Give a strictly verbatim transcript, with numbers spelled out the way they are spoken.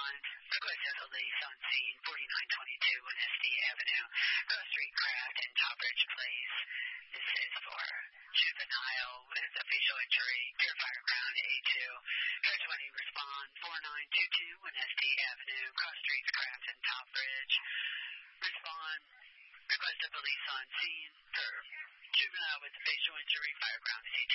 respond. Request of police on scene, forty-nine twenty-two West Avenue, Cross Street, Craft, and Topbridge Place. This is for juvenile with a facial injury, near Fireground A two. Car twenty respond, forty-nine twenty-two West Avenue, Cross Streets, Craft, and Topbridge. Respond. Request of police on scene for juvenile with a facial injury, Fireground A two.